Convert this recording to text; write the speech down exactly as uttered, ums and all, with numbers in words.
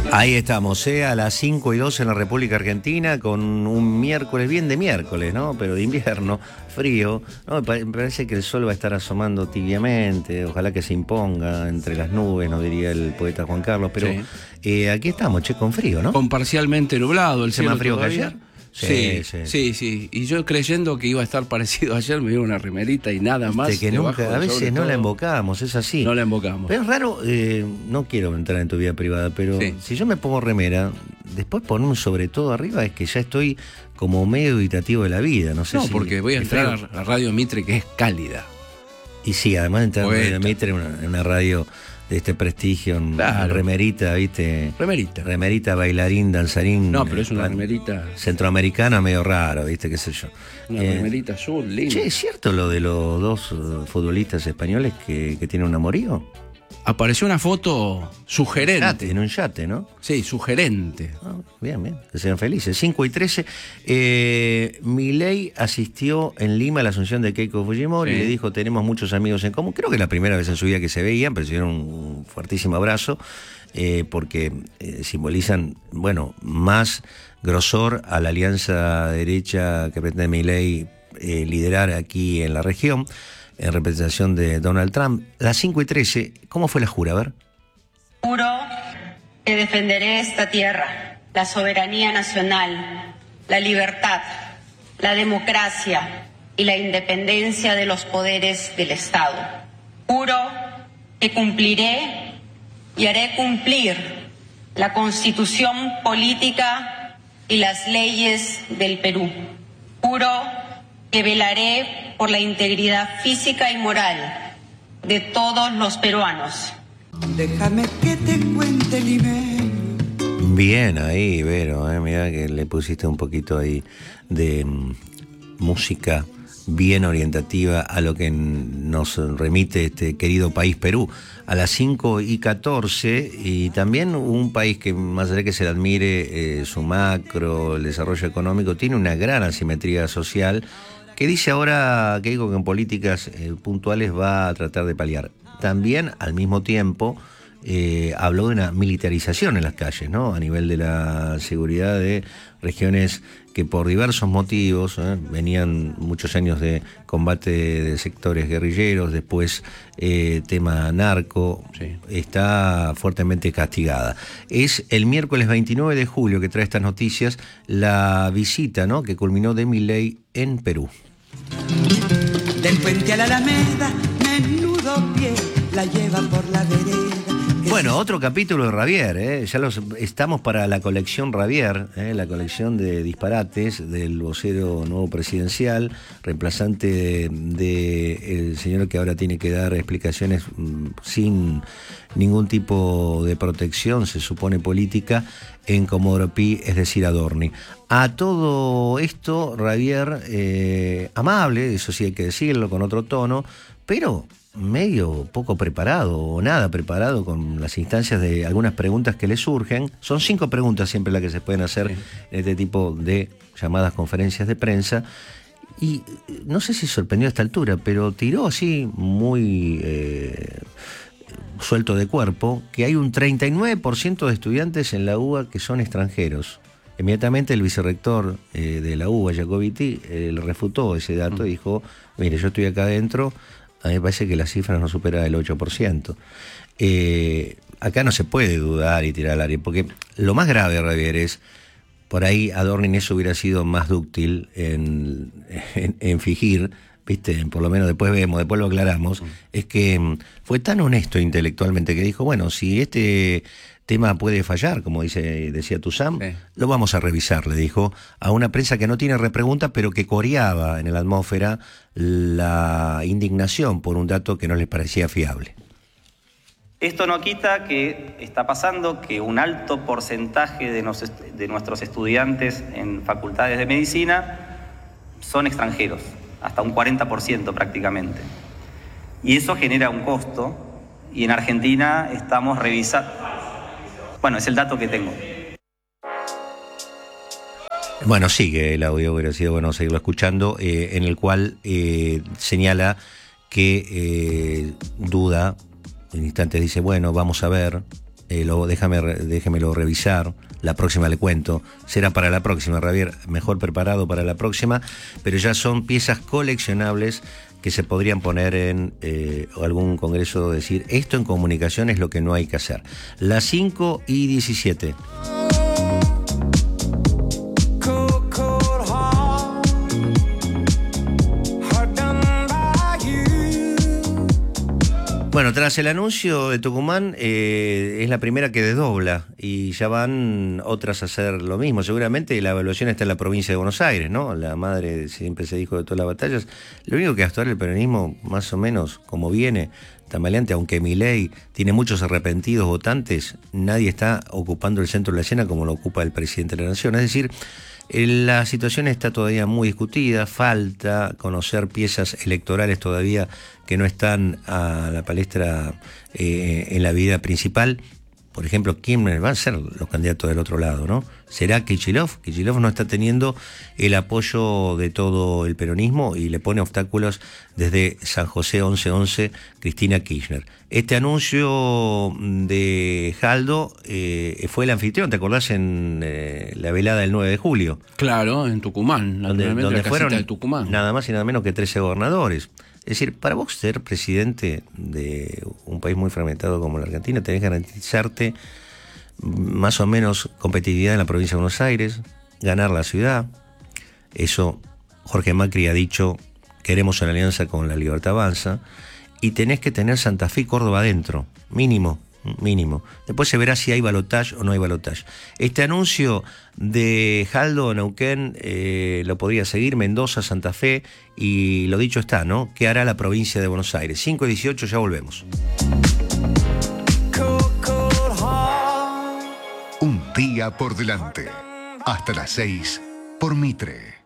Ahí estamos, ¿eh? A las cinco y dos en la República Argentina, con un miércoles, bien de miércoles, ¿no? Pero de invierno, frío, ¿no? Me parece que el sol va a estar asomando tibiamente, ojalá que se imponga entre las nubes, nos diría el poeta Juan Carlos, pero sí. eh, aquí estamos, che, con frío, ¿no? Con parcialmente nublado, el cielo más frío todavía. que ayer. Sí, sí, sí, sí. Y yo creyendo que iba a estar parecido ayer, me dio una remerita y nada más. De que nunca, a veces no la invocamos, es así. No la invocamos. Pero es raro, eh, no quiero entrar en tu vida privada, pero sí. Si yo me pongo remera, después ponerme sobre todo arriba es que ya estoy como medio dubitativo de la vida. No sé no, si porque voy a entrar a la Radio Mitre, que es cálida. Y sí, además de entrar a Radio Mitre, una, una radio de este prestigio, claro. Remerita, ¿viste? Remerita. Remerita, bailarín, danzarín. No, pero es una remerita centroamericana medio raro, ¿viste? ¿Qué sé yo? Una eh, remerita azul, linda. Che, ¿es cierto lo de los dos futbolistas españoles que, que tienen un amorío? Apareció una foto sugerente. Yate, en un yate, ¿no? Sí, sugerente. Ah, bien, bien, que sean felices. cinco y trece. Eh, Milei asistió en Lima a la asunción de Keiko Fujimori, sí. Y le dijo, tenemos muchos amigos en común. Creo que es la primera vez en su vida que se veían, pero se dieron un fuertísimo abrazo, eh, porque eh, simbolizan, bueno, más grosor a la alianza derecha que pretende Milei eh, liderar aquí en la región, en representación de Donald Trump. Las cinco y trece, ¿cómo fue la jura? A ver. Juro que defenderé esta tierra, la soberanía nacional, la libertad, la democracia y la independencia de los poderes del Estado. Juro que cumpliré y haré cumplir la Constitución política y las leyes del Perú. Juro que velaré por la integridad física y moral de todos los peruanos. Déjame que te cuente el email. Bien ahí, Vero, eh, mirá que le pusiste un poquito ahí de mm, música bien orientativa a lo que nos remite este querido país Perú. A las cinco y catorce, y también un país que más allá de que se le admire eh, su macro, el desarrollo económico, tiene una gran asimetría social, que dice ahora que digo que en políticas eh, puntuales va a tratar de paliar. También, al mismo tiempo, eh, habló de una militarización en las calles, ¿no? A nivel de la seguridad de regiones que por diversos motivos eh, venían muchos años de combate de sectores guerrilleros, después eh, tema narco, sí. Está fuertemente castigada. Es el miércoles veintinueve de julio que trae estas noticias la visita, ¿no?, que culminó de Milei en Perú. Del puente a la Alameda, menudo pie la lleva por la vereda. Bueno, otro capítulo de Ravier, ¿eh? Ya los estamos para la colección Ravier, ¿eh? La colección de disparates del vocero nuevo presidencial, reemplazante de, de el señor que ahora tiene que dar explicaciones mmm, sin ningún tipo de protección, se supone política, en Comodoro Pi, es decir, Adorni. A todo esto, Ravier, eh, amable, eso sí hay que decirlo, con otro tono, pero medio poco preparado o nada preparado con las instancias de algunas preguntas que le surgen. Son cinco preguntas siempre las que se pueden hacer, sí, en este tipo de llamadas conferencias de prensa. Y no sé si sorprendió a esta altura, pero tiró así muy eh, suelto de cuerpo que hay un treinta y nueve por ciento de estudiantes en la U B A que son extranjeros. Inmediatamente el vicerrector eh, de la U B A, Jacobiti, eh, le refutó ese dato y dijo, mire, yo estoy acá adentro, a mí me parece que la cifra no supera el ocho por ciento. Eh, acá no se puede dudar y tirar al aire, porque lo más grave, Javier, es, por ahí Adorni en eso hubiera sido más dúctil en, en, en fingir, ¿viste? Por lo menos después vemos, después lo aclaramos, es que fue tan honesto intelectualmente que dijo, bueno, si este tema puede fallar, como dice, decía Tuzán, sí, lo vamos a revisar, le dijo a una prensa que no tiene repregunta, pero que coreaba en la atmósfera la indignación por un dato que no les parecía fiable. Esto no quita que está pasando que un alto porcentaje de, nos, de nuestros estudiantes en facultades de medicina son extranjeros, hasta un cuarenta por ciento prácticamente. Y eso genera un costo, y en Argentina estamos revisando. Bueno, es el dato que tengo. Bueno, sigue el audio, hubiera sido bueno seguirlo escuchando, eh, en el cual eh, señala que eh, duda, en instantes dice, bueno, vamos a ver, eh, lo, déjame, déjemelo revisar, la próxima le cuento, será para la próxima, Javier, mejor preparado para la próxima, pero ya son piezas coleccionables que se podrían poner en eh, algún congreso, decir, esto en comunicación es lo que no hay que hacer. Las cinco y diecisiete. Bueno, tras el anuncio de Tucumán, eh, es la primera que desdobla y ya van otras a hacer lo mismo. Seguramente la evaluación está en la provincia de Buenos Aires, ¿no? La madre siempre se dijo de todas las batallas. Lo único que hasta ahora el peronismo, más o menos como viene, tambaleante, aunque Milei tiene muchos arrepentidos votantes, nadie está ocupando el centro de la escena como lo ocupa el presidente de la Nación. Es decir, la situación está todavía muy discutida, falta conocer piezas electorales todavía que no están a la palestra eh, en la vida principal. Por ejemplo, ¿quién van a ser los candidatos del otro lado, no? ¿Será Kicillof? Kicillof no está teniendo el apoyo de todo el peronismo y le pone obstáculos desde San José once once, Cristina Kirchner. Este anuncio de Jaldo eh, fue el anfitrión, ¿te acordás? En eh, la velada del nueve de julio. Claro, en Tucumán, donde, donde la fueron de Tucumán. Nada más y nada menos que trece gobernadores. Es decir, para vos ser presidente de un país muy fragmentado como la Argentina, tenés que garantizarte más o menos competitividad en la provincia de Buenos Aires, ganar la ciudad. Eso Jorge Macri ha dicho, queremos una alianza con la Libertad Avanza, y tenés que tener Santa Fe y Córdoba adentro, mínimo, mínimo. Después se verá si hay balotaje o no hay balotaje. Este anuncio de Jaldo Neuquén eh, lo podría seguir Mendoza, Santa Fe, y lo dicho está, ¿no? ¿Qué hará la provincia de Buenos Aires? cinco y dieciocho, ya volvemos. Un día por delante. Hasta las seis por Mitre.